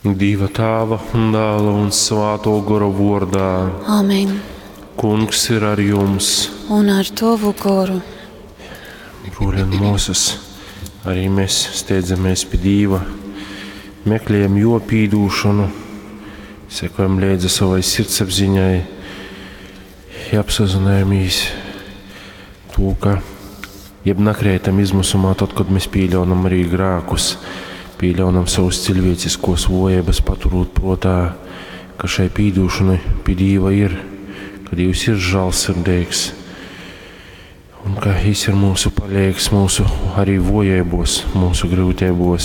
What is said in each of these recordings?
Dieva Tēva un Dēla un Svēto Gara vārdā. Āmen. Kungs ir ar jums. Un ar tavu garu. Brāļi un mūsas, arī mēs steidzamies pie Dieva, meklējam jo pīdūšanu, sekojam līdzi savai sirdsapziņai, apzināmies to, ka jeb nakrētam izmisumā tad, kad mēs pieļaunam arī grēkus, pieļaunam savus cilvēciskos vojības, paturot protā, ka šai pīdūšanai pie Dieva ir, ka Dievs ir žēlsirdīgs un ka Viņš ir mūsu palīgs, mūsu arī vojībos, mūsu grūtībos.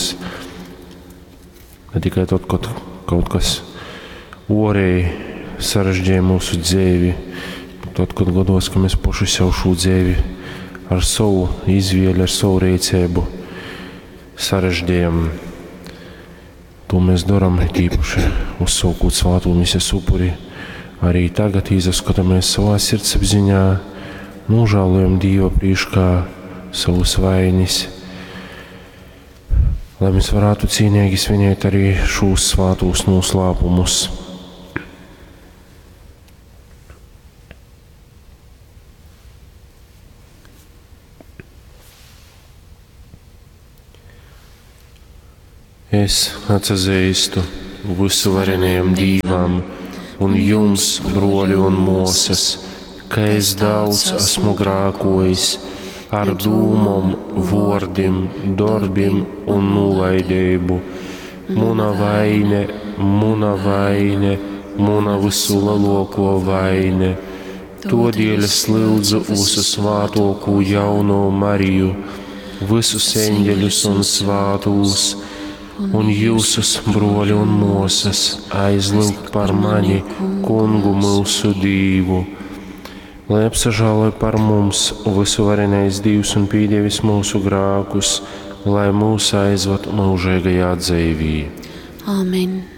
Ne tikai tad, kad kaut kas orēji sarežģīja mūsu dzīvi, bet tad, kad gados, ka mēs paši sev šo dzīvi ar savu izvēli, ar savu rīcību sarežģījam. To mēs darām tīpaši uzsaukot Svēto misijas upuri. Arī tagad izskatāmies savā sirdsapziņā, nožēlojam Dieva priekšā savus vainis, lai mēs varētu cienīgi svinēt arī šos svētos noslēpumus. Es atzīstu visuvarenajam Dievam un jums, broļi un mūsas, ka es daudz esmu grēkojis ar dūmom, vārdiem, darbiem un nolaidību. Muna vaine, muna visu lielāko vaine. Todēļ es lūdzu visu svētāko jauno Mariju, visus eņģeļus un svētos, un jūsus, broļi un mūsas, aizlūgt par mani, Kungu mūsu Dievu. Lai apsažāloj par mums visuvarenais Dievs un pīdievis mūsu grēkus, lai mūs aizved mūžīgajā dzīvī. Āmen.